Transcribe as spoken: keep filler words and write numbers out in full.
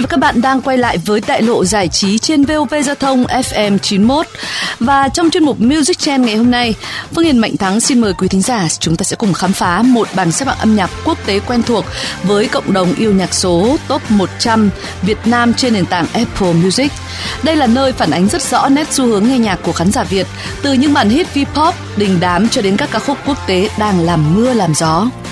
các bạn đang quay lại với đại lộ giải trí trên vê o vê Giao thông ép em chín mốt. Và trong chuyên mục Music Trend ngày hôm nay, Phương Hiền Mạnh Thắng xin mời quý thính giả chúng ta sẽ cùng khám phá một bảng xếp hạng âm nhạc quốc tế quen thuộc với cộng đồng yêu nhạc số top một trăm Việt Nam trên nền tảng Apple Music. Đây là nơi phản ánh rất rõ nét xu hướng nghe nhạc của khán giả Việt, từ những bản hit V-pop đình đám cho đến các ca khúc quốc tế đang làm mưa làm gió.